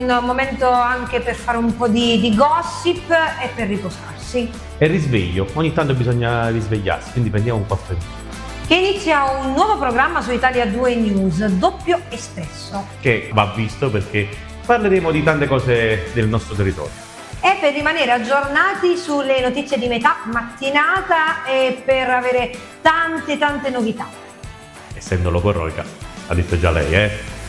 un momento anche per fare un po' di gossip e per riposarsi. E risveglio, ogni tanto bisogna risvegliarsi, quindi prendiamo un caffè. Che inizia un nuovo programma su Italia 2 News, Doppio Espresso. Che va visto perché parleremo di tante cose del nostro territorio. E per rimanere aggiornati sulle notizie di metà mattinata e per avere tante novità. Essendo logorroica, ha detto già lei,